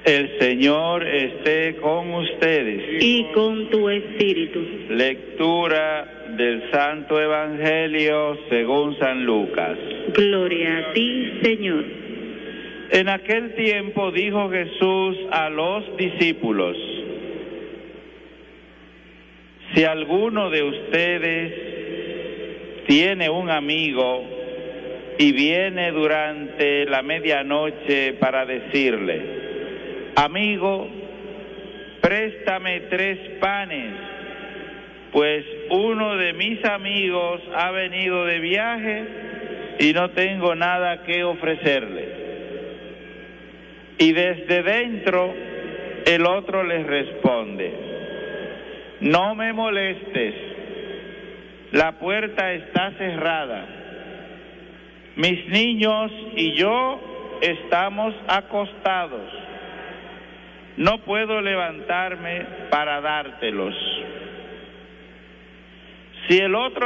El Señor esté con ustedes. Y con tu espíritu. Lectura del Santo Evangelio según San Lucas. Gloria a ti, Señor. En aquel tiempo dijo Jesús a los discípulos: si alguno de ustedes tiene un amigo y viene durante la medianoche para decirle: amigo, préstame 3 panes, pues uno de mis amigos ha venido de viaje y no tengo nada que ofrecerle. Y desde dentro el otro les responde: no me molestes, la puerta está cerrada. Mis niños y yo estamos acostados. No puedo levantarme para dártelos. Si el otro